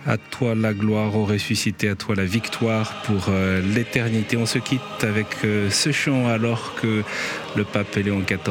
À toi la gloire, ô ressuscité, à toi la victoire pour l'éternité. On se quitte avec ce chant alors que le pape Léon XIV